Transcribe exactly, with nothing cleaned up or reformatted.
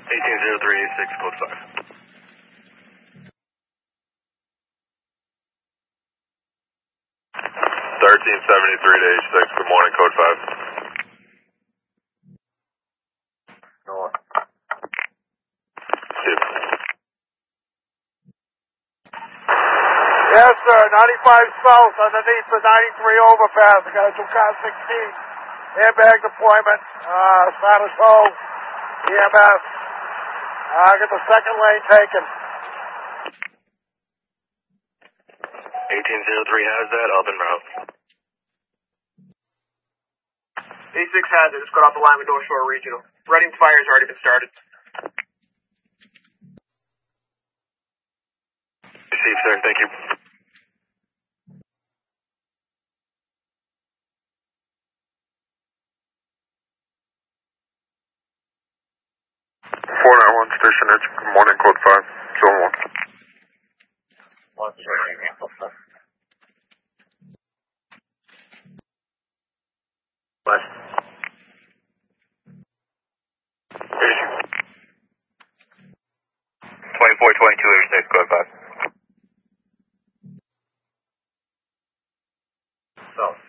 eighteen zero three eight six, code five. thirteen seventy-three to H six, good morning, code five. North. Yes, sir, ninety-five south underneath the ninety-three overpass. I got a two car sixteen. Airbag deployment, uh, status O, E M S. I uh, get the second lane taken. eighteen zero three has that, up and route. A six has it, just got off the line with North Shore Regional. Reading fire has already been started. Received, sir, thank you. four nine one station H, good morning, code five, zone one. One zero, West. twenty-four twenty-two H six, code five. South.